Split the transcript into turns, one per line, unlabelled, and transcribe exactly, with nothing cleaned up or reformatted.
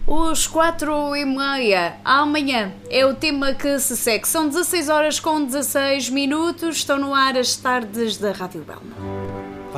Os quatro e meia, amanhã, é o tema que se segue. São dezasseis horas com dezasseis minutos, estão no ar as tardes da Rádio Belma.